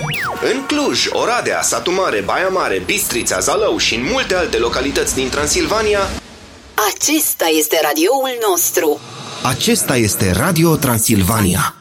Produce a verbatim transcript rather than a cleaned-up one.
În Cluj, Oradea, Satu Mare, Baia Mare, Bistrița, Zalău și în multe alte localități din Transilvania, acesta este radioul nostru. Acesta este Radio Transilvania.